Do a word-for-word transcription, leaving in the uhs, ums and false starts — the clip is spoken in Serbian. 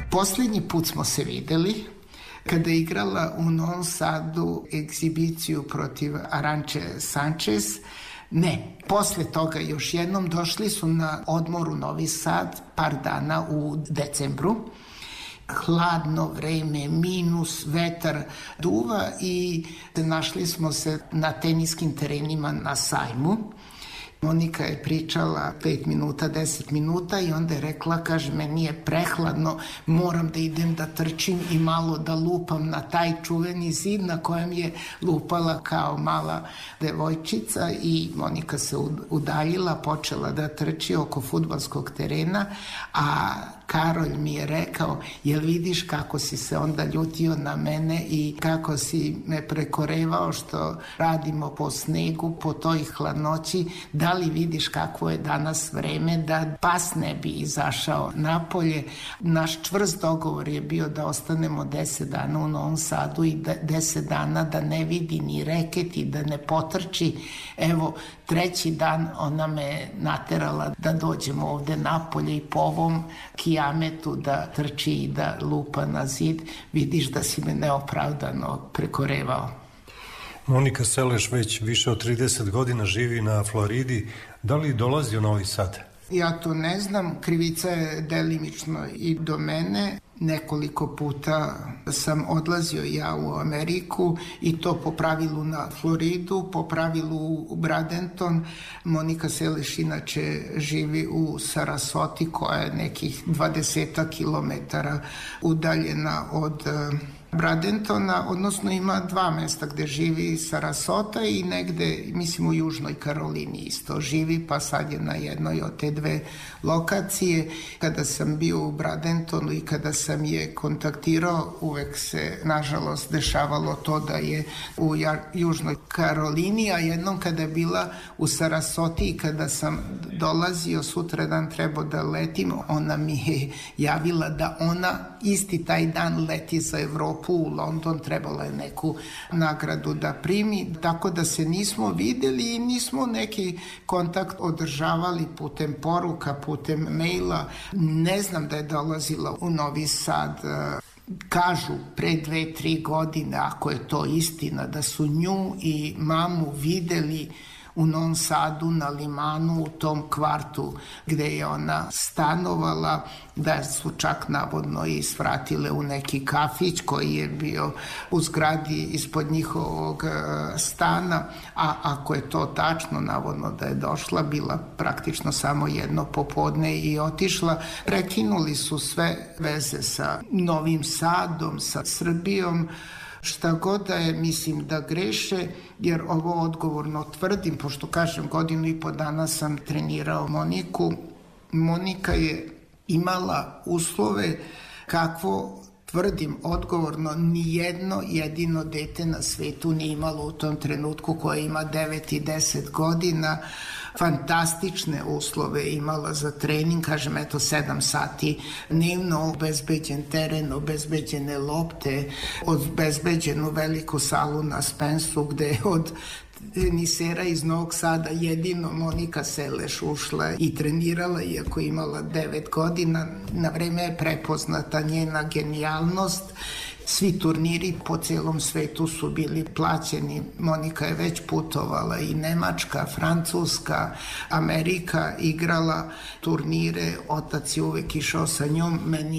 Poslednji put smo se videli kada je igrala u Novom Sadu egzibiciju protiv Aranče Sančez. Ne, posle toga još jednom došli su na odmor u Novi Sad par dana u decembru. Hladno vreme, minus, vetar duva i našli smo se na teniskim terenima na sajmu. Monika je pričala pet minuta, deset minuta i onda je rekla, kaže, meni je prehladno, moram da idem da trčim i malo da lupam na taj čuveni zid na kojem je lupala kao mala devojčica i Monika se udaljila, počela da trči oko fudbalskog terena, a Karolj mi je rekao, jel vidiš kako si se onda ljutio na mene i kako si me prekorevao što radimo po snegu, po toj hladnoći, da li vidiš kako je danas vreme da pas ne bi izašao napolje. Naš čvrst dogovor je bio da ostanemo deset dana u Novom Sadu i deset dana da ne vidi ni reket i da ne potrči. Evo, treći dan ona me naterala da dođemo ovde napolje i po ovom kijametu da trči i da lupa na zid. Vidiš da si me neopravdano prekorevao. Monika Seleš već više od trideset godina živi na Floridi. Da li dolazi u Novi Sad? Ja to ne znam, krivica je delimično i do mene. Nekoliko puta sam odlazio ja u Ameriku i to po pravilu na Floridu, po pravilu u Bradenton. Monika Seleš inače živi u Sarasoti koja je nekih dvadeset kilometara udaljena od Bradentona, odnosno ima dva mesta gde živi Sarasota i negde, mislim u Južnoj Karolini isto živi, pa sad je na jednoj od te dve lokacije. Kada sam bio u Bradentonu i kada sam je kontaktirao, uvek se nažalost dešavalo to da je u Južnoj Karolini, a jednom kada je bila u Sarasoti i kada sam dolazio sutradan trebao da letim, ona mi je javila da ona isti taj dan leti za Evropu u London, trebala je neku nagradu da primi, tako da se nismo videli i nismo neki kontakt održavali putem poruka, putem maila. Ne znam da je dolazila u Novi Sad. Kažu pre dve, tri godine, ako je to istina, da su nju i mamu videli u Novom Sadu na Limanu, u tom kvartu gde je ona stanovala, da su čak navodno i svratile u neki kafić koji je bio u zgradi ispod njihovog stana, a ako je to tačno, navodno da je došla, bila praktično samo jedno popodne i otišla. Prekinuli su sve veze sa Novim Sadom, sa Srbijom. Šta god da je, mislim da greše, jer ovo odgovorno tvrdim, pošto kažem godinu i po dana sam trenirao Moniku. Monika je imala uslove kakvo, tvrdim odgovorno, nijedno jedino dete na svetu nije imalo u tom trenutku, koje ima devet i deset godina. Fantastične uslove imala za trening, kažem, eto, sedam sati dnevno, obezbeđen teren, obezbeđene lopte, obezbeđenu veliku salu na Spensu, gde je od tenisera iz Novog Sada jedino Monika Seleš ušla i trenirala, iako imala devet godina. Na vreme je prepoznata njena genijalnost. Svi turniri po celom svetu su bili plaćeni. Monika je već putovala i Nemačka, Francuska, Amerika, igrala turnire. Otac je uvek išao sa njom. Meni